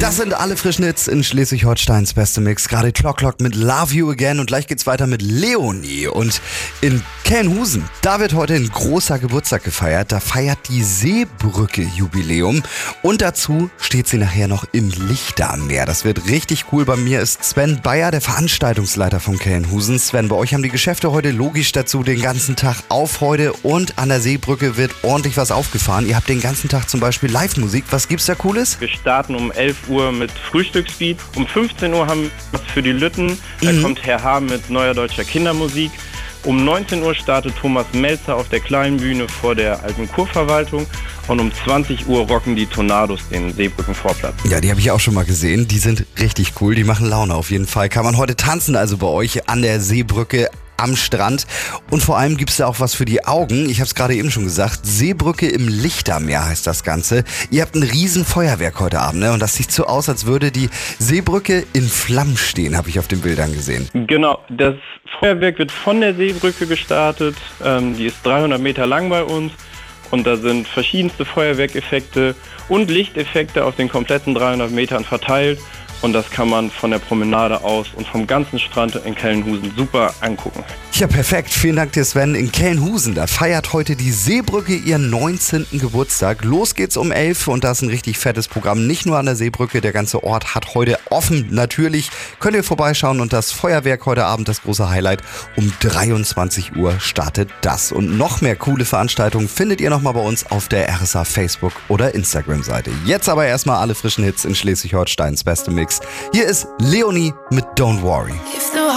Das sind alle frischen Hits in Schleswig-Holsteins beste Mix. Gerade Clock mit Love You Again und gleich geht's weiter mit Leonie. Und in Kelnhusen, da wird heute ein großer Geburtstag gefeiert. Da feiert die Seebrücke Jubiläum. Und dazu steht sie nachher noch im Lichter am Meer. Das wird richtig cool. Bei mir ist Sven Bayer, der Veranstaltungsleiter von Kelnhusen. Sven, bei euch haben die Geschäfte heute logisch dazu den ganzen Tag auf heute. Und an der Seebrücke wird ordentlich was aufgefahren. Ihr habt den ganzen Tag zum Beispiel Live-Musik. Was gibt's da Cooles? Wir starten um 11 Uhr mit Frühstücksbeat. Um 15 Uhr haben wir was für die Lütten. Da kommt Herr H. mit neuer deutscher Kindermusik. Um 19 Uhr startet Thomas Melzer auf der kleinen Bühne vor der alten Kurverwaltung. Und um 20 Uhr rocken die Tornados den Seebrückenvorplatz. Ja, die habe ich auch schon mal gesehen. Die sind richtig cool. Die machen Laune auf jeden Fall. Kann man heute tanzen also bei euch an der Seebrücke am Strand. Und vor allem gibt es da auch was für die Augen. Ich habe es gerade eben schon gesagt. Seebrücke im Lichtermeer heißt das Ganze. Ihr habt ein riesen Feuerwerk heute Abend, ne? Und das sieht so aus, als würde die Seebrücke in Flammen stehen, habe ich auf den Bildern gesehen. Genau, das Feuerwerk wird von der Seebrücke gestartet. Die ist 300 Meter lang bei uns. Und da sind verschiedenste Feuerwerkeffekte und Lichteffekte auf den kompletten 300 Metern verteilt. Und das kann man von der Promenade aus und vom ganzen Strand in Kelnhusen super angucken. Ja, perfekt. Vielen Dank dir, Sven. In Kelnhusen, da feiert heute die Seebrücke ihren 19. Geburtstag. Los geht's um 11 und da ist ein richtig fettes Programm. Nicht nur an der Seebrücke, der ganze Ort hat heute offen. Natürlich könnt ihr vorbeischauen und das Feuerwerk heute Abend, das große Highlight. Um 23 Uhr startet das. Und noch mehr coole Veranstaltungen findet ihr nochmal bei uns auf der RSA Facebook- oder Instagram-Seite. Jetzt aber erstmal alle frischen Hits in Schleswig-Holsteins beste Mix. Hier ist Leonie mit Don't Worry.